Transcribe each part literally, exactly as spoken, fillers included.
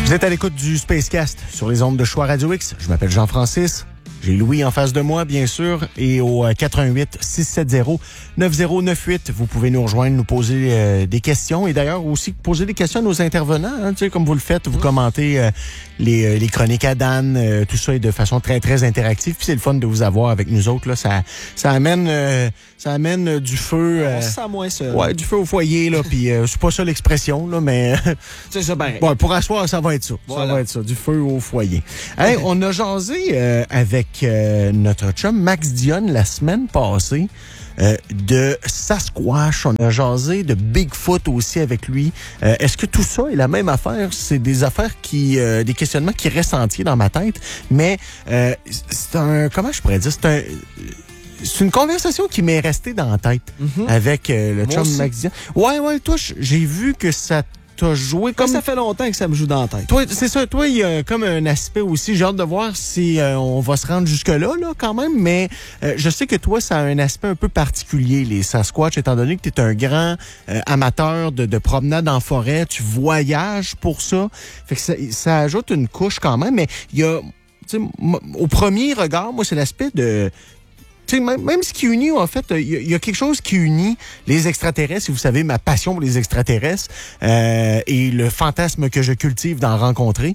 Vous êtes à l'écoute du Spacecast sur les ondes de Choix Radio X. Je m'appelle Jean-Francis. J'ai Louis en face de moi, bien sûr, et au quatre un huit, six sept zéro, neuf zéro neuf huit, vous pouvez nous rejoindre, nous poser euh, des questions et d'ailleurs aussi poser des questions à nos intervenants. Hein, tu sais, comme vous le faites, vous commentez euh, les, les chroniques à Dan, euh, tout ça est de façon très, très interactive. Puis c'est le fun de vous avoir avec nous autres. Là, ça, ça amène, euh, ça amène euh, du feu. Euh, On se sent moins seul. Ouais, du feu au foyer. Là, puis euh, c'est pas ça l'expression, là, mais c'est ça, pareil. Bon, pour asseoir, ça va être ça. Voilà. Ça va être ça, du feu au foyer. Hey, on a jasé euh, avec euh, notre chum Max Dionne la semaine passée euh, de Sasquatch. On a jasé de Bigfoot aussi avec lui. Euh, est-ce que tout ça est la même affaire? C'est des affaires qui, euh, des questionnements qui restent entiers dans ma tête, mais euh, c'est un, comment je pourrais dire, c'est un... C'est une conversation qui m'est restée dans la tête mm-hmm. avec euh, le Moi chum aussi. Max Dionne. Ouais, ouais, toi, j'ai vu que ça t'as joué comme... Ça fait longtemps que ça me joue dans la tête. Toi, c'est ça, toi, il y a comme un aspect aussi, j'ai hâte de voir si euh, on va se rendre jusque-là, là, quand même, mais euh, je sais que toi, ça a un aspect un peu particulier, les Sasquatch, étant donné que tu es un grand euh, amateur de, de promenade en forêt, tu voyages pour ça, fait que ça, ça ajoute une couche quand même, mais il y a, tu sais, au premier regard, moi, c'est l'aspect de... Tu sais, même, même ce qui unit, en fait, il y, y a quelque chose qui unit les extraterrestres, et vous savez, ma passion pour les extraterrestres euh, et le fantasme que je cultive d'en rencontrer,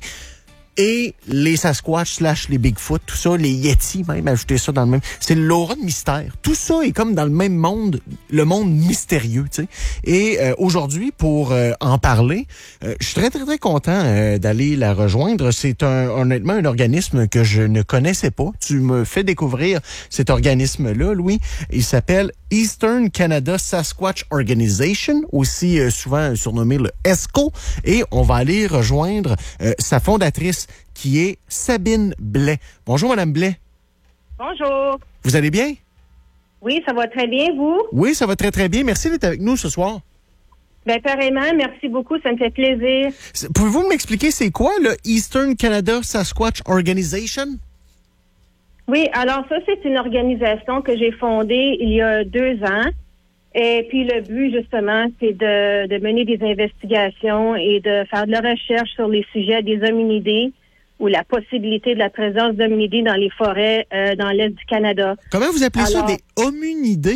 et les Sasquatch slash les Bigfoot, tout ça, les Yeti même, ajouter ça dans le même... C'est l'aura de mystère. Tout ça est comme dans le même monde, le monde mystérieux, tu sais. Et euh, aujourd'hui, pour euh, en parler, euh, je suis très, très, très content euh, d'aller la rejoindre. C'est un, honnêtement un organisme que je ne connaissais pas. Tu me fais découvrir cet organisme-là, Louis. Il s'appelle Eastern Canada Sasquatch Organization, aussi euh, souvent surnommé le E S C O. Et on va aller rejoindre euh, sa fondatrice, qui est Sabine Blais. Bonjour, Madame Blais. Bonjour. Vous allez bien? Oui, ça va très bien, vous? Oui, ça va très, très bien. Merci d'être avec nous ce soir. Bien, pareillement, merci beaucoup, ça me fait plaisir. Pouvez-vous m'expliquer c'est quoi le Eastern Canada Sasquatch Organization? Oui, alors ça, c'est une organisation que j'ai fondée il y a deux ans. Et puis le but, justement, c'est de, de mener des investigations et de faire de la recherche sur les sujets des hominidés ou la possibilité de la présence d'hominidés dans les forêts euh, dans l'Est du Canada. Comment vous appelez Alors, ça, des hominidés?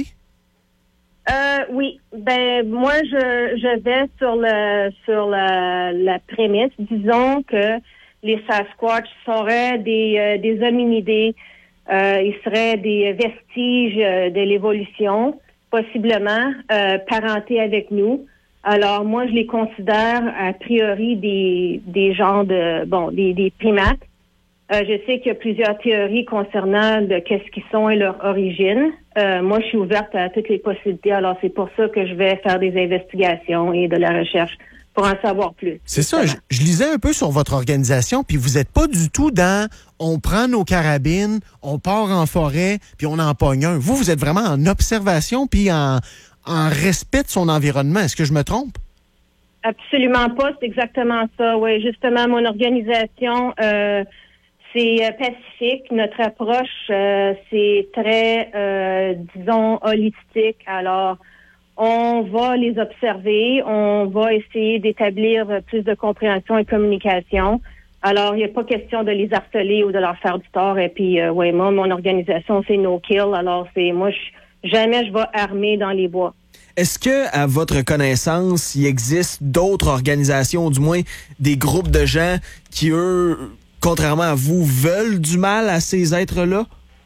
Euh, oui, ben moi, je, je vais sur le sur la, la prémisse, disons que les Sasquatch seraient des, euh, des hominidés, euh, ils seraient des vestiges euh, de l'évolution, possiblement euh, parentés avec nous. Alors moi, je les considère a priori des des genres de bon des, des primates. Euh, je sais qu'il y a plusieurs théories concernant de qu'est-ce qu'ils sont et leur origine. Euh, moi, je suis ouverte à toutes les possibilités. Alors c'est pour ça que je vais faire des investigations et de la recherche pour en savoir plus. C'est ça. Je, je lisais un peu sur votre organisation, puis vous n'êtes pas du tout dans on prend nos carabines, on part en forêt, puis on en pogne un. Vous, vous êtes vraiment en observation, puis en, en respect de son environnement. Est-ce que je me trompe? Absolument pas. C'est exactement ça. Oui, justement, mon organisation, euh, c'est euh, pacifique. Notre approche, euh, c'est très, euh, disons, holistique. Alors, on va les observer, on va essayer d'établir plus de compréhension et communication. Alors, il n'y a pas question de les harceler ou de leur faire du tort. Et puis, euh, ouais, moi, mon organisation, c'est No Kill. Alors, c'est moi, je, jamais je vais armer dans les bois. Est-ce que, à votre connaissance, il existe d'autres organisations, ou du moins des groupes de gens qui, eux, contrairement à vous, veulent du mal à ces êtres-là?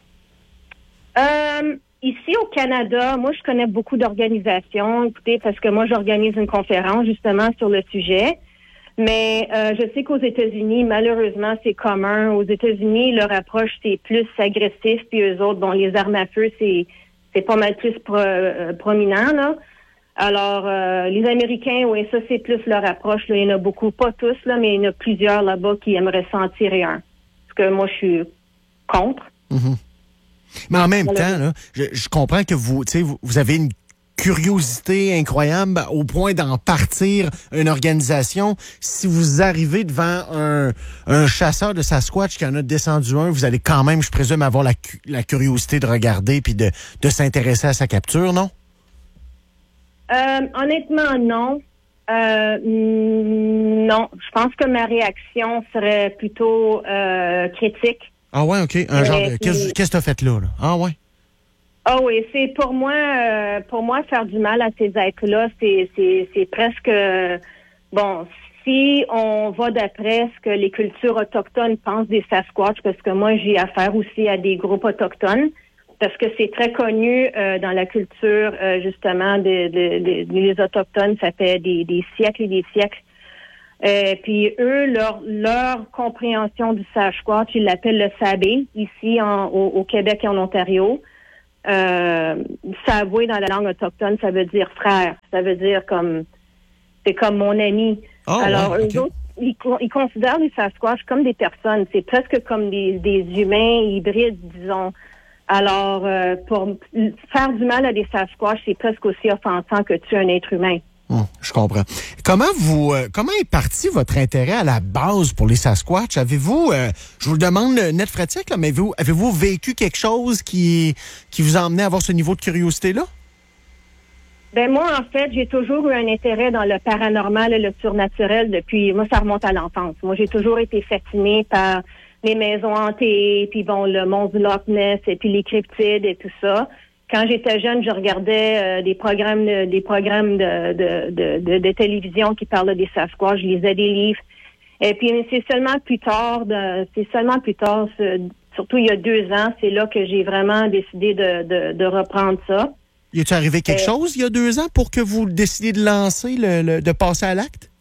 Euh... Ici, au Canada, moi, je connais beaucoup d'organisations, écoutez, parce que moi, j'organise une conférence, justement, sur le sujet. Mais euh, je sais qu'aux États-Unis, malheureusement, c'est commun. Aux États-Unis, leur approche, c'est plus agressif, puis eux autres, bon, les armes à feu, c'est c'est pas mal plus pro, euh, prominent, là. Alors, euh, les Américains, oui, ça, c'est plus leur approche, là. Il y en a beaucoup, pas tous, là, mais il y en a plusieurs là-bas qui aimeraient s'en tirer un. Parce que moi, je suis contre. Mm-hmm. Mais en même temps, là, je, je comprends que vous, tu sais, vous, vous avez une curiosité incroyable au point d'en partir une organisation. Si vous arrivez devant un, un chasseur de Sasquatch qui en a descendu un, vous allez quand même, je présume, avoir la, la curiosité de regarder puis de, de s'intéresser à sa capture, non? Euh, honnêtement, non. Euh, non, je pense que ma réaction serait plutôt euh, critique. Ah ouais, OK. Un Euh, genre de... puis- Qu'est-ce qu'est-ce que t'as fait là, là? Ah ouais. Ah oui, c'est pour moi, euh, pour moi faire du mal à ces êtres-là, c'est, c'est, c'est presque euh, bon. Si on va d'après ce que les cultures autochtones pensent des Sasquatch, parce que moi j'ai affaire aussi à des groupes autochtones, parce que c'est très connu euh, dans la culture euh, justement des de, de, de- les autochtones, ça fait des, des siècles et des siècles. Euh, puis eux, leur leur compréhension du Sasquatch, ils l'appellent le Sabé ici en, au, au Québec et en Ontario. Euh, Savoué dans la langue autochtone, ça veut dire frère. Ça veut dire comme c'est comme mon ami. Ah, Alors ouais, eux OK. autres, ils, co- ils considèrent les Sasquatch comme des personnes. C'est presque comme des, des humains hybrides, disons. Alors euh, pour m- faire du mal à des Sasquatch, c'est presque aussi offensant que tuer un être humain. Hum, je comprends. Comment vous, euh, comment est parti votre intérêt à la base pour les Sasquatch? Avez-vous, euh, je vous le demande euh, net pratique, là, mais avez-vous, avez-vous vécu quelque chose qui, qui vous a emmené à avoir ce niveau de curiosité-là? Ben moi, en fait, j'ai toujours eu un intérêt dans le paranormal et le surnaturel depuis, moi, ça remonte à l'enfance. Moi, j'ai toujours été fascinée par les maisons hantées, puis bon, le monstre du Loch Ness, et puis les cryptides et tout ça. Quand j'étais jeune, je regardais euh, des programmes de, des programmes de, de, de, de, de télévision qui parlaient des Sasquatch, je lisais des livres. Et puis, c'est seulement plus tard, de, c'est seulement plus tard, ce- surtout il y a deux ans, c'est là que j'ai vraiment décidé de, de, de reprendre ça. Y est-il arrivé quelque Euh, chose il y a deux ans pour que vous décidiez de lancer, le, le- de passer à l'acte?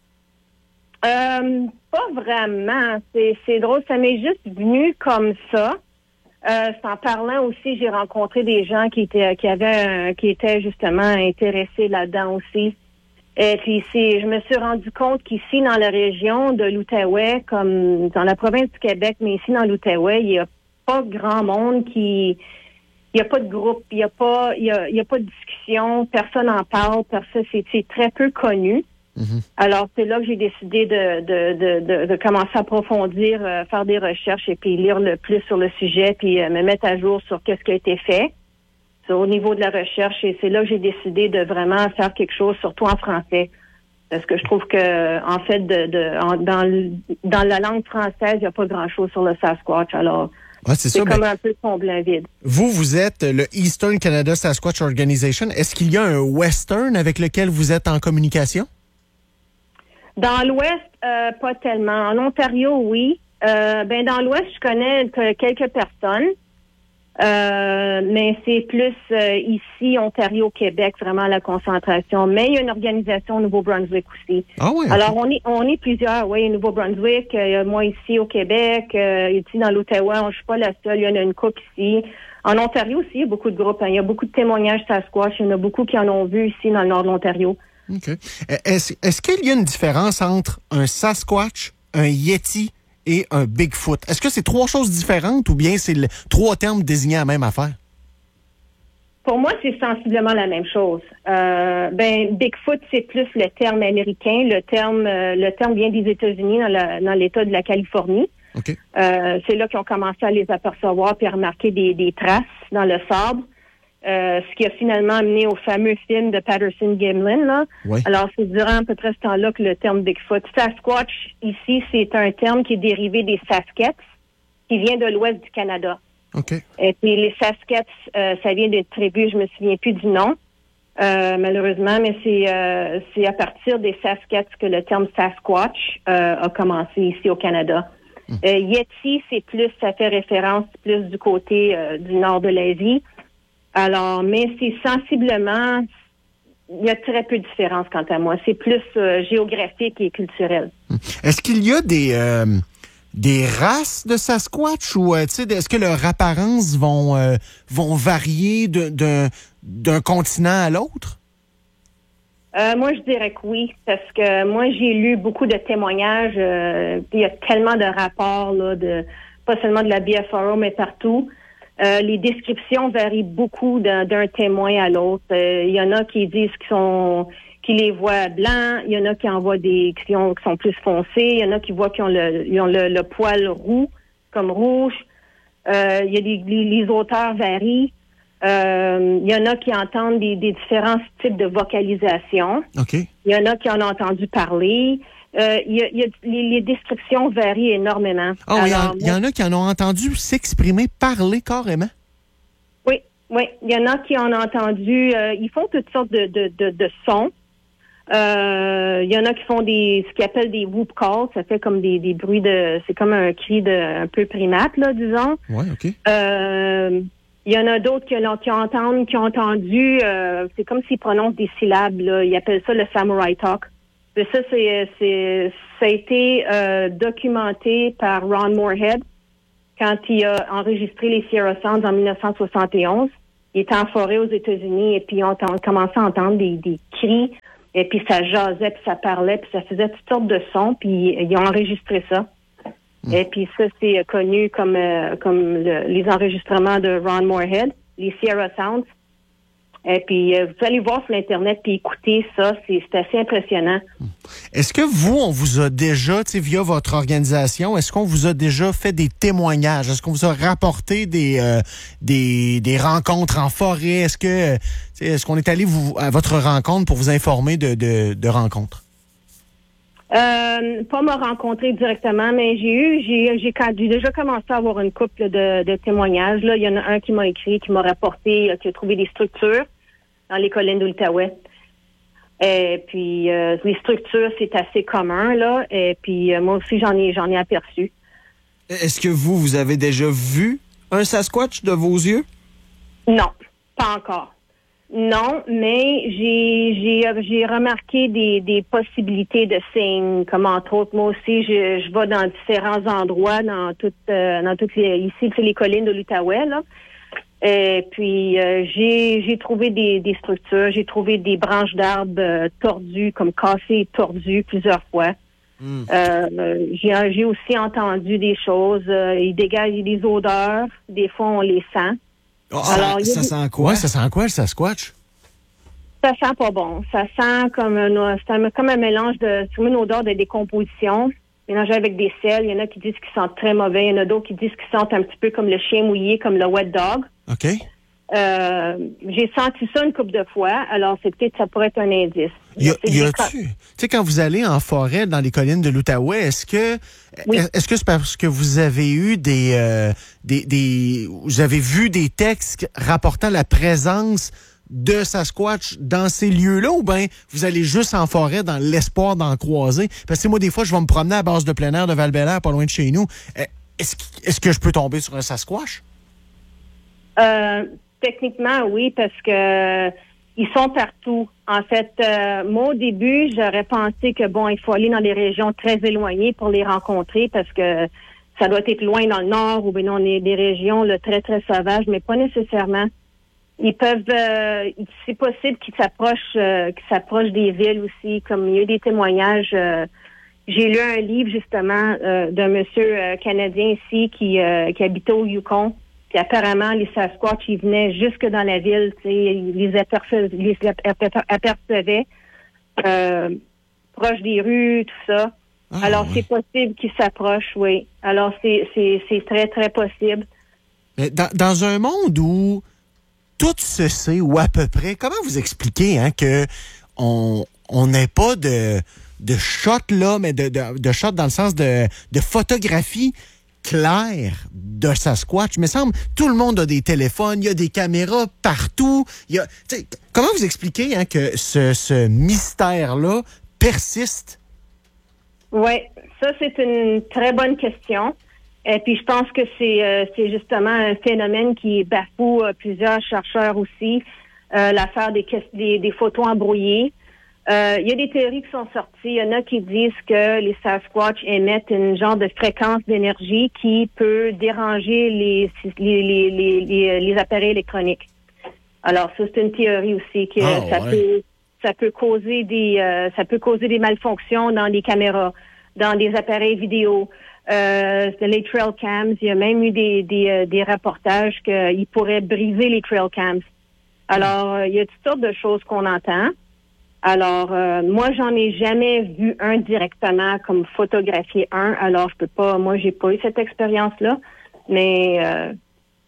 Euh, pas vraiment. C'est, c'est drôle. Ça m'est juste venu comme ça. Euh, c'est en parlant aussi, j'ai rencontré des gens qui étaient, qui avaient, euh, qui étaient justement intéressés là-dedans aussi. Et puis, c'est, je me suis rendu compte qu'ici, dans la région de l'Outaouais, comme dans la province du Québec, mais ici dans l'Outaouais, il n'y a pas grand monde qui, il n'y a pas de groupe, il n'y a pas, il y a, il y a pas de discussion, personne n'en parle, personne, c'est, c'est très peu connu. Mhm. Alors, c'est là que j'ai décidé de, de, de, de, de commencer à approfondir, euh, faire des recherches et puis lire le plus sur le sujet, puis euh, me mettre à jour sur qu'est-ce qui a été fait c'est au niveau de la recherche. Et c'est là que j'ai décidé de vraiment faire quelque chose, surtout en français. Parce que je trouve que, en fait, de, de, en- dans, le- dans la langue française, il n'y a pas grand-chose sur le Sasquatch. Alors, Ouais, c'est c'est ça. comme ben, un peu combler un vide. vous, vous êtes le Eastern Canada Sasquatch Organization. Est-ce qu'il y a un Western avec lequel vous êtes en communication? Dans l'Ouest, euh, pas tellement. En Ontario, oui. Euh, ben dans l'Ouest, je connais que quelques personnes, euh, mais c'est plus euh, ici, Ontario, Québec, vraiment la concentration. Mais il y a une organisation au Nouveau-Brunswick aussi. Ah ouais. Alors on est on est plusieurs, oui, au Nouveau-Brunswick, euh, moi ici au Québec, euh, ici dans l'Outaouais, je suis pas la seule, il y en a une couple ici. En Ontario aussi, il y a beaucoup de groupes, hein. Il y a beaucoup de témoignages Sasquatch, il y en a beaucoup qui en ont vu ici dans le nord de l'Ontario. OK. Est-ce, est-ce qu'il y a une différence entre un Sasquatch, un Yeti et un Bigfoot? Est-ce que c'est trois choses différentes ou bien c'est le, trois termes désignant la même affaire? Pour moi, c'est sensiblement la même chose. Euh, ben, Bigfoot, c'est plus le terme américain. Le terme, euh, le terme vient des États-Unis, dans, la- dans l'État de la Californie. OK. Euh, c'est là qu'ils ont commencé à les apercevoir puis à remarquer des, des traces dans le sable. Euh, ce qui a finalement amené au fameux film de Patterson-Gimlin, là. Oui. Alors, c'est durant à peu près ce temps-là que le terme Bigfoot. Sasquatch, ici, c'est un terme qui est dérivé des Saskats, qui vient de l'ouest du Canada. OK. Et puis les Saskats, euh, ça vient d'une tribu, je me souviens plus du nom, euh, malheureusement, mais c'est euh, c'est à partir des Saskats que le terme Sasquatch euh, a commencé ici au Canada. Hum. Euh, Yeti, c'est plus, ça fait référence plus du côté euh, du nord de l'Asie. Alors, mais c'est sensiblement, il y a très peu de différence quant à moi. C'est plus euh, géographique et culturel. Est-ce qu'il y a des, euh, des races de Sasquatch ou euh, tu sais, est-ce que leurs apparences vont, euh, vont varier de- d'un, d'un continent à l'autre? Euh, moi, je dirais que oui, parce que moi, j'ai lu beaucoup de témoignages. euh, il y a tellement de rapports, là, de pas seulement de la B F R O, mais partout. Euh, les descriptions varient beaucoup d'un, d'un témoin à l'autre. Euh, il y en a qui disent qu'ils sont, qui les voient blancs. Il y en a qui en voient des qui, ont- qui sont plus foncés. Il y en a qui voient qu'ils ont le, ils ont le, le poil roux, comme rouge. Euh, il y a des, les, les auteurs varient. Euh, il y en a qui entendent des, des différents types de vocalisation. OK. Il y en a qui en ont entendu parler. Euh, y a, y a, les, les descriptions varient énormément. Oh, il y, y moi, en a qui en ont entendu s'exprimer, parler carrément. Oui, oui. Il y en a qui en ont entendu. Euh, ils font toutes sortes de, de, de, de sons. Euh, il y en a qui font des ce qu'ils appellent des whoop calls. Ça fait comme des, des bruits de. C'est comme un cri de un peu primate, là, disons. Oui, OK. Euh, il y en a d'autres qui, qui, entendent, qui ont entendu. Euh, c'est comme s'ils prononcent des syllabes, là. Ils appellent ça le samurai talk. Et ça, c'est, c'est, ça a été euh, documenté par Ron Moorhead quand il a enregistré les Sierra Sounds en dix-neuf cent soixante et onze. Il était en forêt aux États-Unis et puis on a commencé à entendre des, des cris et puis ça jasait, puis ça parlait, puis ça faisait toutes sortes de sons, puis ils ont enregistré ça. Mm. Et puis ça, c'est connu comme, euh, comme le, les enregistrements de Ron Moorhead, les Sierra Sounds. Et puis, euh, vous allez voir sur l'Internet puis écouter ça, c'est, c'est assez impressionnant. Est-ce que vous, on vous a déjà, tu sais, via votre organisation, est-ce qu'on vous a déjà fait des témoignages? Est-ce qu'on vous a rapporté des euh, des, des rencontres en forêt? Est-ce que est-ce qu'on est allé vous, à votre rencontre pour vous informer de, de, de rencontres? Euh, pas me rencontrer directement, mais j'ai eu, j'ai, j'ai, j'ai déjà commencé à avoir une couple de, de témoignages. Là, il y en a un qui m'a écrit, qui m'a rapporté, qui a trouvé des structures dans les collines de l'Outaouais. Et puis, euh, les structures, c'est assez commun, là. Et puis, euh, moi aussi, j'en ai, j'en ai aperçu. Est-ce que vous, vous avez déjà vu un Sasquatch de vos yeux? Non, pas encore. Non, mais j'ai j'ai j'ai remarqué des des possibilités de signes, comme entre autres moi aussi je je vais dans différents endroits dans toutes euh, dans toutes les ici c'est les collines de l'Outaouais là. Et puis euh, j'ai j'ai trouvé des des structures, j'ai trouvé des branches d'arbres euh, tordues comme cassées et tordues plusieurs fois. Mm. Euh, j'ai j'ai aussi entendu des choses, euh, ils dégagent des odeurs, des fois on les sent. Oh, Alors, ça, ça sent quoi? Ouais, ça sent quoi, le Sasquatch? Ça sent pas bon. Ça sent comme un, c'est un, comme un mélange de, c'est une odeur de décomposition, mélangé avec des sels. Il y en a qui disent qu'ils sentent très mauvais. Il y en a d'autres qui disent qu'ils sentent un petit peu comme le chien mouillé, comme le wet dog. OK. Euh, j'ai senti ça une couple de fois. Alors, c'est peut-être, ça pourrait être un indice. Y a, y a-tu, tu sais, quand vous allez en forêt dans les collines de l'Outaouais, est-ce que, oui. est-ce que c'est parce que vous avez eu des, euh, des, des, vous avez vu des textes rapportant la présence de Sasquatch dans ces lieux-là, ou bien vous allez juste en forêt dans l'espoir d'en croiser? Parce que moi, des fois, je vais me promener à base de plein air de Val-Bélair, pas loin de chez nous. Est-ce, est-ce que je peux tomber sur un Sasquatch? Euh, techniquement, oui, parce que ils sont partout. En fait, euh, moi, au début, j'aurais pensé que, bon, il faut aller dans des régions très éloignées pour les rencontrer parce que ça doit être loin dans le nord ou bien dans des, des régions là, très, très sauvages, mais pas nécessairement. Ils peuvent, euh, c'est possible qu'ils s'approchent, euh, qu'ils s'approchent des villes aussi, comme il y a eu des témoignages. Euh, j'ai lu un livre, justement, euh, d'un monsieur euh, canadien ici qui, euh, qui habitait au Yukon. Puis apparemment, les Sasquatch, ils venaient jusque dans la ville, tu sais, ils les apercevaient, les apercevaient euh, proche des rues, tout ça. Ah, Alors, ouais. C'est possible qu'ils s'approchent, oui. Alors, c'est, c'est, c'est très, très possible. Mais dans, dans un monde où tout se sait, ou à peu près, comment vous expliquez hein, que on on n'ait pas de, de shot là, mais de, de, de shot dans le sens de, de photographie clair de Sasquatch? Il me semble tout le monde a des téléphones, il y a des caméras partout. Il y a, comment vous expliquez hein, que ce, ce mystère-là persiste? Oui, ça c'est une très bonne question. Et puis je pense que c'est euh, c'est justement un phénomène qui bafoue euh, plusieurs chercheurs aussi, euh, l'affaire des, des, des photos embrouillées. Euh, il y a des théories qui sont sorties. Il y en a qui disent que les Sasquatch émettent une genre de fréquence d'énergie qui peut déranger les les, les, les, les, les appareils électroniques. Alors, ça, c'est une théorie aussi que oh, ça ouais. peut ça peut causer des euh, ça peut causer des malfonctions dans les caméras, dans des appareils vidéo. Euh, les trail cams, il y a même eu des des, euh, des reportages qu'ils pourraient briser les trail cams. Alors, euh, il y a toutes sortes de choses qu'on entend. Alors, euh, moi, j'en ai jamais vu un directement comme photographier un. Alors, je peux pas, moi, j'ai pas eu cette expérience-là. Mais, euh,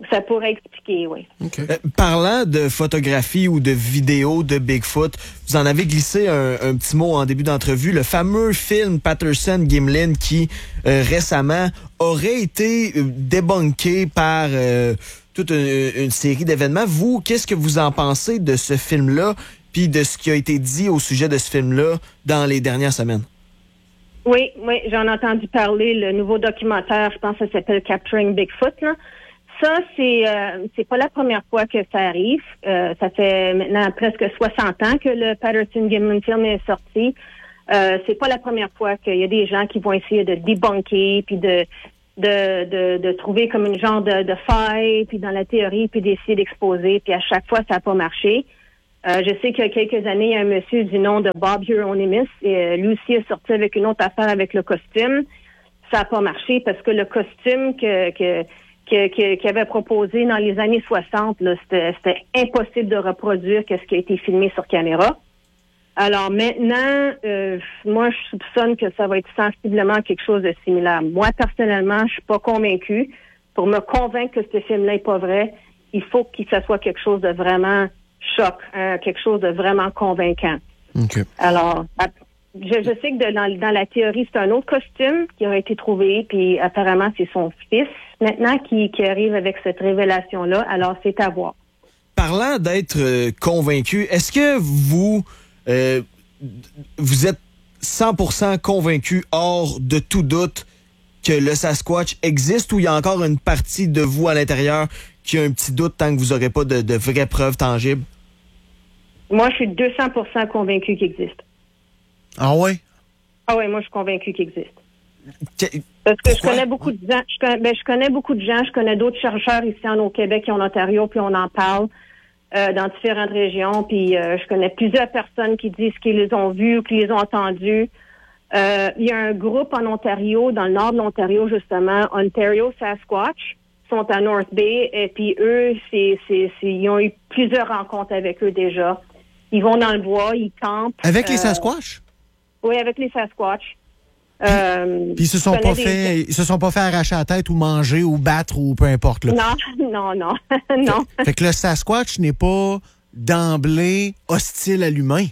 Ça pourrait expliquer, oui. Okay. Euh, parlant de photographie ou de vidéo de Bigfoot, vous en avez glissé un, un petit mot en début d'entrevue. Le fameux film Patterson-Gimlin qui, euh, récemment, aurait été euh, débunké par euh, toute une, une série d'événements. Vous, qu'est-ce que vous en pensez de ce film-là puis de ce qui a été dit au sujet de ce film-là dans les dernières semaines? Oui, oui, j'en ai entendu parler. Le nouveau documentaire, je pense que ça s'appelle Capturing Bigfoot, là. Ça, c'est euh, c'est pas la première fois que ça arrive. Euh, ça fait maintenant presque soixante ans que le Patterson-Gimlin film est sorti. Euh, c'est pas la première fois qu'il y a des gens qui vont essayer de débunker, puis de de, de de trouver comme une genre de, de faille, puis dans la théorie, puis d'essayer d'exposer. Puis à chaque fois, ça n'a pas marché. Euh, je sais qu'il y a quelques années, il y a un monsieur du nom de Bob Hieronymus, et euh, lui aussi est sorti avec une autre affaire avec le costume. Ça n'a pas marché parce que le costume que que qu'il avait proposé dans les années soixante, là, c'était, c'était impossible de reproduire ce qui a été filmé sur caméra. Alors maintenant, euh, moi, je soupçonne que ça va être sensiblement quelque chose de similaire. Moi, personnellement, je suis pas convaincue. Pour me convaincre que ce film-là est pas vrai, il faut que ça soit quelque chose de vraiment choc, hein, quelque chose de vraiment convaincant. Okay. Alors, Je, je sais que de, dans, dans la théorie, c'est un autre costume qui aurait été trouvé, puis apparemment, c'est son fils maintenant qui, qui arrive avec cette révélation-là. Alors, c'est à voir. Parlant d'être euh, convaincu, est-ce que vous euh, vous êtes cent pour cent convaincu, hors de tout doute, que le Sasquatch existe, ou il y a encore une partie de vous à l'intérieur qui a un petit doute tant que vous n'aurez pas de, de vraies preuves tangibles? Moi, je suis deux cents pour cent convaincu qu'il existe. Ah ouais? Ah ouais, moi, je suis convaincu qu'il existe. Que... Parce que Pourquoi? je connais beaucoup de gens, je connais, ben, je connais beaucoup de gens, je connais d'autres chercheurs ici en, au Québec et en Ontario, puis on en parle euh, dans différentes régions, puis euh, je connais plusieurs personnes qui disent qu'ils les ont vus ou qu'ils les ont entendus. Euh, il y a un groupe en Ontario, dans le nord de l'Ontario, justement, Ontario Sasquatch, sont à North Bay, et puis eux, c'est, c'est, c'est, ils ont eu plusieurs rencontres avec eux déjà. Ils vont dans le bois, ils campent. Avec les euh, Sasquatch? Oui, avec les Sasquatch. Puis, euh, puis ils se sont pas des... fait, ils se sont pas fait arracher la tête ou manger ou battre ou peu importe. Là. Non, non, non, non. Fait, fait que le Sasquatch n'est pas d'emblée hostile à l'humain.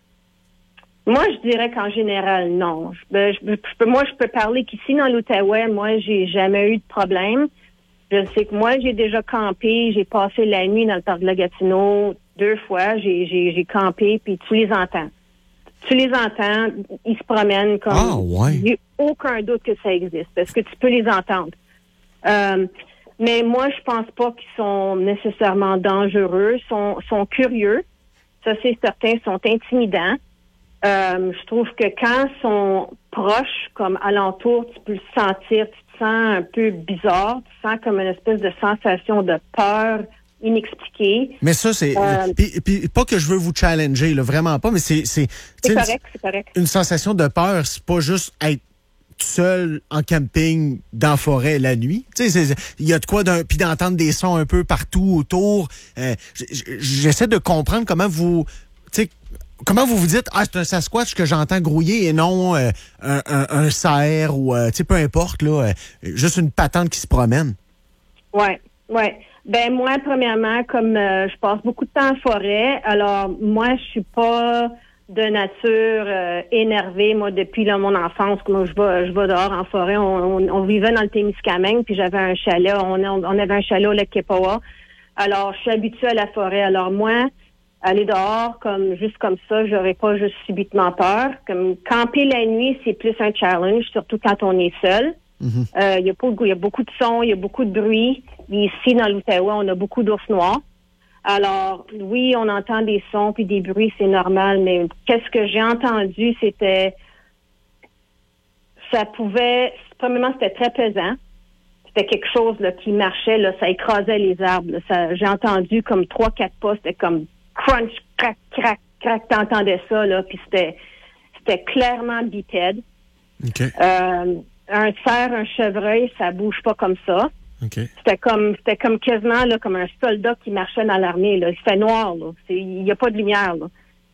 Moi, je dirais qu'en général, non. Je, je, je peux, moi, je peux parler qu'ici dans l'Outaouais, moi, j'ai jamais eu de problème. Je sais que moi, j'ai déjà campé, j'ai passé la nuit dans le parc de la Gatineau deux fois. J'ai, j'ai, j'ai campé, puis tu les entends. Tu les entends, ils se promènent comme... Ah, ouais. Il n'y a aucun doute que ça existe, parce que tu peux les entendre. Euh, mais moi, je pense pas qu'ils sont nécessairement dangereux. Ils sont, sont curieux. Ça, c'est certain. Ils sont intimidants. Euh, je trouve que quand ils sont proches, comme alentour, tu peux le sentir. Tu te sens un peu bizarre. Tu sens comme une espèce de sensation de peur inexpliquée. Mais ça, c'est... Euh, puis, puis, pas que je veux vous challenger, là, vraiment pas, mais c'est... C'est, c'est correct, une, c'est correct. Une sensation de peur, c'est pas juste être seul en camping dans la forêt la nuit. Tu sais, il y a de quoi d'un, puis d'entendre des sons un peu partout autour. Euh, j'essaie de comprendre comment vous... Tu sais, comment vous vous dites, ah, c'est un Sasquatch que j'entends grouiller et non euh, un, un, un cerf ou, euh, tu sais, peu importe, là, euh, juste une patente qui se promène. Ouais, ouais. Ben moi, premièrement, comme euh, je passe beaucoup de temps en forêt, alors moi, je suis pas de nature euh, énervée. Moi, depuis là, mon enfance, moi, je vais, je vais dehors en forêt. On, on, on vivait dans le Témiscamingue, puis j'avais un chalet. On, on avait un chalet au lac Kepawa. Alors, je suis habituée à la forêt. Alors moi, aller dehors comme juste comme ça, j'aurais pas juste subitement peur. Comme camper la nuit, c'est plus un challenge, surtout quand on est seul. Il mm-hmm. euh, y a pas, il y a beaucoup de sons, il y a beaucoup de bruit. Ici, dans l'Outaouais, on a beaucoup d'ours noirs. Alors, oui, on entend des sons puis des bruits, c'est normal, mais qu'est-ce que j'ai entendu, c'était... Ça pouvait... Premièrement, c'était très pesant. C'était quelque chose là, qui marchait, là, ça écrasait les arbres. Là. Ça, j'ai entendu comme trois, quatre pas, c'était comme crunch, crac, crac, crac, t'entendais ça, là, puis c'était, c'était clairement bipède. Okay. Euh, un cerf, un chevreuil, ça bouge pas comme ça. Okay. C'était comme c'était comme quasiment là, comme un soldat qui marchait dans l'armée. Là. Il fait noir, là. Il n'y a pas de lumière. Là.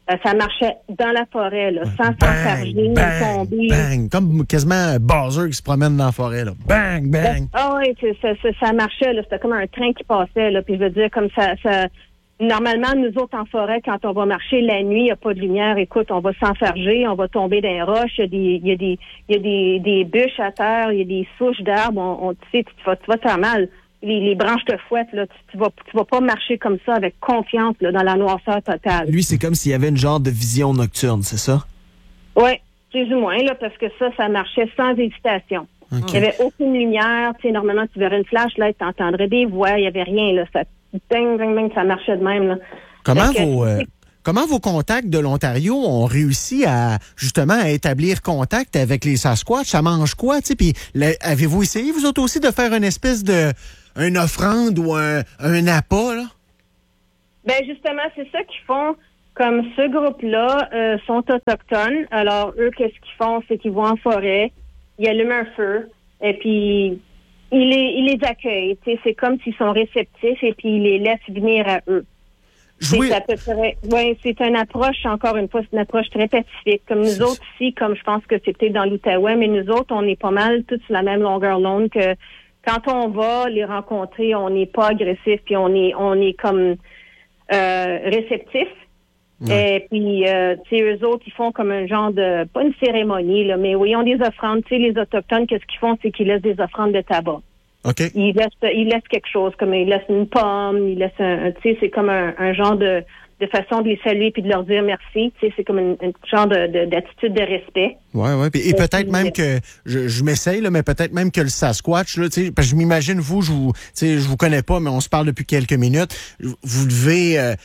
Euh, ça marchait dans la forêt, là, sans s'enfarger, bang, tomber. bang, comme quasiment Bowser qui se promène dans la forêt, là. Bang, bang. Ah oui, ça, ça, ça marchait, là. C'était comme un train qui passait, là. Puis je veux dire, comme ça, ça... Normalement, nous autres, en forêt, quand on va marcher la nuit, il n'y a pas de lumière. Écoute, on va s'enfarger, on va tomber dans les roches. Il y a des, il y a des, il y a des, des bûches à terre, il y a des souches d'arbres. On, on, tu sais, tu vas, tu vas te faire mal. Les, les branches te fouettent, là. Tu, tu vas, tu vas pas marcher comme ça avec confiance, là, dans la noirceur totale. Lui, c'est comme s'il y avait une genre de vision nocturne, c'est ça? Oui, plus ou moins, là, parce que ça, ça marchait sans hésitation. Okay. Il n'y avait aucune lumière. Tu sais, normalement, tu verrais une flashlight, tu entendrais des voix, il n'y avait rien, là. Ça, ding, ding, ding, ça marchait de même, là. Comment vos, euh, comment vos contacts de l'Ontario ont réussi à, justement, à établir contact avec les Sasquatch? Ça mange quoi, tu sais? Puis, avez-vous essayé, vous autres aussi, de faire une espèce de, une offrande ou un, un appât, là? Ben, justement, c'est ça qu'ils font. Comme ce groupe-là euh, sont autochtones. Alors, eux, qu'est-ce qu'ils font? C'est qu'ils vont en forêt, ils allument un feu, et puis ils les, ils les accueillent. T'sais, c'est comme s'ils sont réceptifs, et puis ils les laissent venir à eux. Jouer... C'est, à peu près, ouais, c'est une approche, encore une fois, c'est une approche très pacifique. Comme nous autres ici, comme je pense que c'est peut-être dans l'Outaouais, mais nous autres, on est pas mal tous sur la même longueur d'onde que quand on va les rencontrer, on n'est pas agressif, puis on est, on est comme euh, réceptif. Ouais. Et puis, euh, tu sais, eux autres, ils font comme un genre de, pas une cérémonie, là, mais oui, ils ont des offrandes. Tu sais, les Autochtones, qu'est-ce qu'ils font? C'est qu'ils laissent des offrandes de tabac. OK. Ils laissent, ils laissent quelque chose, comme ils laissent une pomme, ils laissent un, tu sais, c'est comme un, un genre de, de façon de les saluer puis de leur dire merci. Tu sais, c'est comme un genre de, de, d'attitude de respect. Oui, oui. Et, et peut-être même que, je, je m'essaye, là, mais peut-être même que le Sasquatch, là, tu sais, parce que je m'imagine, vous, je vous, tu sais, je vous connais pas, mais on se parle depuis quelques minutes. Vous devez, euh,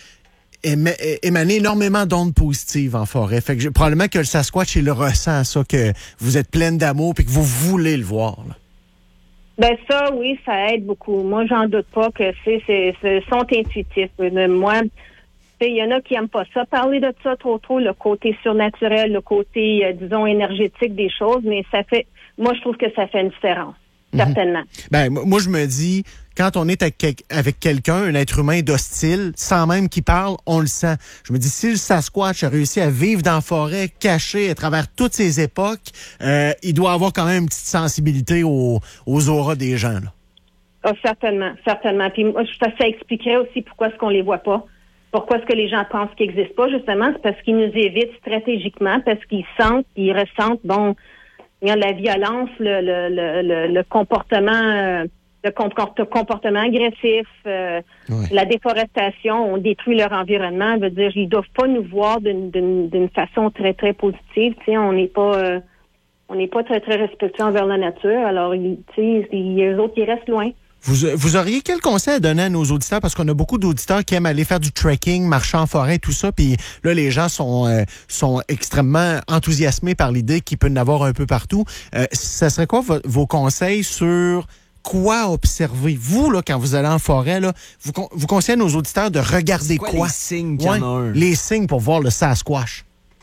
émaner énormément d'ondes positives en forêt. Fait que je, probablement que le Sasquatch, il le ressent, ça, que vous êtes pleine d'amour et que vous voulez le voir. Là. Ben ça, oui, ça aide beaucoup. Moi, j'en doute pas que c'est, c'est, c'est sont intuitifs. Moi, il y en a qui aiment pas ça. Parler de ça trop trop, le côté surnaturel, le côté, euh, disons, énergétique des choses, mais ça fait, moi, je trouve que ça fait une différence. Certainement. Mm-hmm. Ben, moi, je me dis, quand on est avec, avec quelqu'un, un être humain d'hostile, sans même qu'il parle, on le sent. Je me dis, si le Sasquatch a réussi à vivre dans la forêt, caché à travers toutes ces époques, euh, il doit avoir quand même une petite sensibilité aux, aux auras des gens. Là. Oh, certainement, certainement. Puis moi, ça, ça expliquerait aussi pourquoi est-ce qu'on les voit pas. Pourquoi est-ce que les gens pensent qu'ils n'existent pas, justement? C'est parce qu'ils nous évitent stratégiquement, parce qu'ils sentent, ils ressentent, bon, la violence, le, le, le, le, le comportement, euh, le comportement agressif, euh, oui. La déforestation, on détruit leur environnement. Je veux dire, ils doivent pas nous voir d'une, d'une, d'une façon très très positive. Tu sais, on n'est pas, euh, on n'est pas très très respectueux envers la nature. Alors, tu sais, les autres, ils restent loin. Vous, vous auriez quel conseil à donner à nos auditeurs? Parce qu'on a beaucoup d'auditeurs qui aiment aller faire du trekking, marcher en forêt, tout ça. Puis là, les gens sont euh, sont extrêmement enthousiasmés par l'idée qu'il peut y en avoir un peu partout. Euh, ça serait quoi v- vos conseils sur quoi observer? Vous, là, quand vous allez en forêt, là, vous, vous conseillez à nos auditeurs de regarder quoi? quoi? Les signes qu'il y en a un. Les signes pour voir le Sasquatch.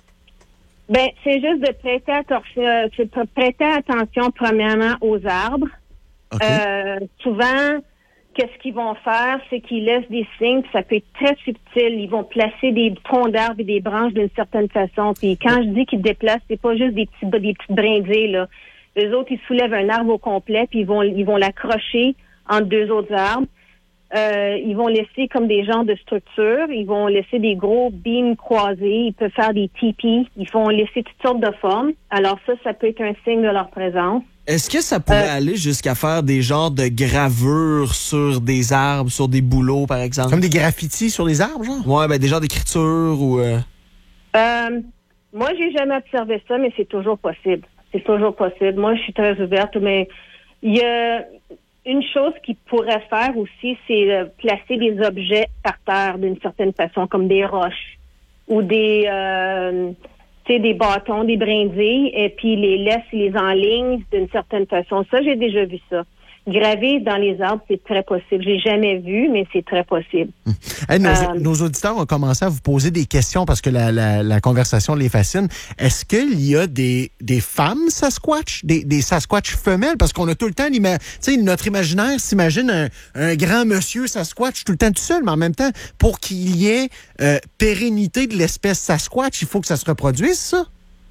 Ben, c'est juste de prêter, attention, prêter attention premièrement aux arbres. Okay. Euh, souvent, qu'est-ce qu'ils vont faire, c'est qu'ils laissent des signes, puis ça peut être très subtil. Ils vont placer des troncs d'arbres et des branches d'une certaine façon. Puis quand je dis qu'ils déplacent, c'est pas juste des petits des petites brindilles, là. Les autres, ils soulèvent un arbre au complet, puis ils vont ils vont l'accrocher entre deux autres arbres. Euh, ils vont laisser comme des genres de structures. Ils vont laisser des gros beams croisés. Ils peuvent faire des tipis. Ils vont laisser toutes sortes de formes. Alors ça, ça peut être un signe de leur présence. Est-ce que ça pourrait euh, aller jusqu'à faire des genres de gravures sur des arbres, sur des bouleaux, par exemple? Comme des graffitis sur les arbres, genre? Ouais, ben des genres d'écriture ou... Euh... Euh, moi, j'ai jamais observé ça, mais c'est toujours possible. C'est toujours possible. Moi, je suis très ouverte, mais il y a une chose qu'ils pourraient faire aussi, c'est euh, placer des objets par terre d'une certaine façon, comme des roches ou des... Euh, tu sais, des bâtons, des brindilles, et puis les laisse, les enligne d'une certaine façon. Ça, j'ai déjà vu ça. gravé dans les arbres, c'est très possible. J'ai jamais vu, mais c'est très possible. Hum. Hey, nos, Euh, nos auditeurs ont commencé à vous poser des questions parce que la, la, la conversation les fascine. Est-ce qu'il y a des, des femmes Sasquatch, des, des Sasquatch femelles? Parce qu'on a tout le temps, l'ima- tu sais, notre imaginaire s'imagine un, un grand monsieur Sasquatch tout le temps tout seul, mais en même temps, pour qu'il y ait euh, pérennité de l'espèce Sasquatch, il faut que ça se reproduise, ça?